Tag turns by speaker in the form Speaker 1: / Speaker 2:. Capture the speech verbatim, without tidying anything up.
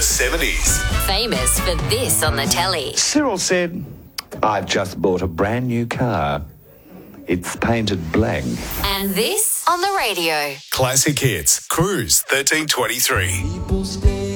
Speaker 1: seventies.
Speaker 2: Famous for this on the telly.
Speaker 3: Cyril said, I've just bought a brand new car. It's painted black.
Speaker 2: And this on the radio.
Speaker 1: Classic hits. Cruise thirteen twenty-three.
Speaker 4: People stay